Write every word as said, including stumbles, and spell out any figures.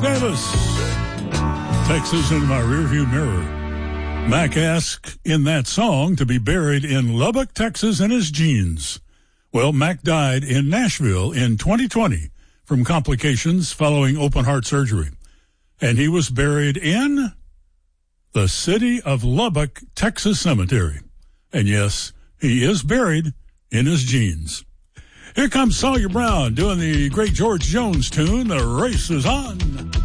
Davis. Texas in my rearview mirror. Mac asked in that song to be buried in Lubbock, Texas in his jeans. Well, Mac died in Nashville in twenty twenty from complications following open heart surgery. And he was buried in the city of Lubbock, Texas Cemetery. And yes, he is buried in his jeans. Here comes Sawyer Brown doing the great George Jones tune, The Race is On.